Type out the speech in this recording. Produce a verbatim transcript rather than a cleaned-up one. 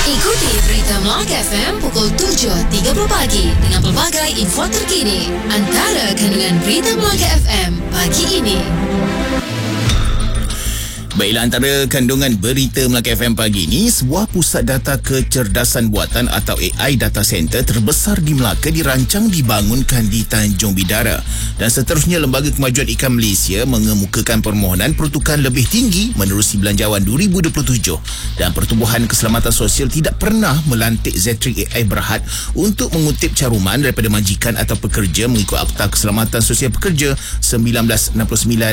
Ikuti Berita Melaka F M pukul tujuh tiga puluh pagi dengan pelbagai info terkini. Antara kandungan Berita Melaka F M pagi ini. Baiklah, antara kandungan Berita Melaka F M pagi ini, sebuah pusat data kecerdasan buatan atau A I data center terbesar di Melaka dirancang dibangunkan di Tanjung Bidara. Dan seterusnya, Lembaga Kemajuan Ikan Malaysia mengemukakan permohonan pertukaran lebih tinggi menerusi Belanjawan dua ribu dua puluh tujuh. Dan Pertubuhan Keselamatan Sosial tidak pernah melantik Zetrik A I Berhad untuk mengutip caruman daripada majikan atau pekerja mengikut Akta Keselamatan Sosial Pekerja seribu sembilan ratus enam puluh sembilan